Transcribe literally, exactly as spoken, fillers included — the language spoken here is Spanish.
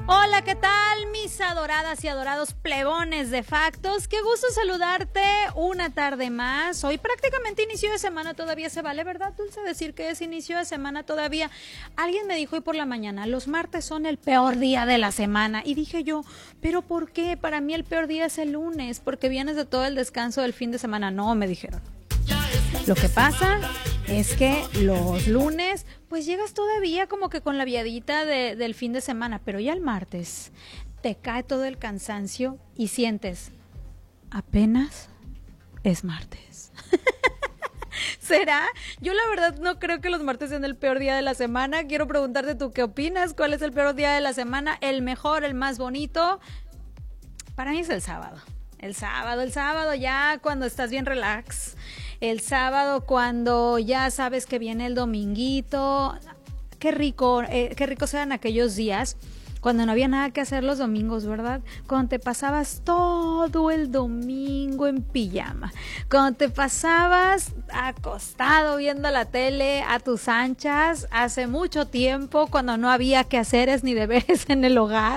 Hola, ¿qué tal, mis adoradas y adorados plebones de Factos? Qué gusto saludarte una tarde más. Hoy prácticamente inicio de semana, todavía se vale, ¿verdad, Dulce? Decir que es inicio de semana todavía. Alguien me dijo hoy por la mañana, los martes son el peor día de la semana. Y dije yo, ¿pero por qué? Para mí el peor día es el lunes, porque vienes de todo el descanso del fin de semana. No, me dijeron. Lo que pasa es que los lunes, pues llegas todavía como que con la viadita de, del fin de semana, pero ya el martes te cae todo el cansancio y sientes, apenas es martes. ¿Será? Yo la verdad no creo que los martes sean el peor día de la semana. Quiero preguntarte tú, ¿qué opinas? ¿Cuál es el peor día de la semana? ¿El mejor, el más bonito? Para mí es el sábado. El sábado, el sábado ya cuando estás bien relax. El sábado cuando ya sabes que viene el dominguito. Qué rico, eh, qué rico sean aquellos días cuando no había nada que hacer los domingos, ¿verdad? Cuando te pasabas todo el domingo en pijama. Cuando te pasabas acostado viendo la tele a tus anchas hace mucho tiempo, cuando no había quehaceres ni deberes en el hogar.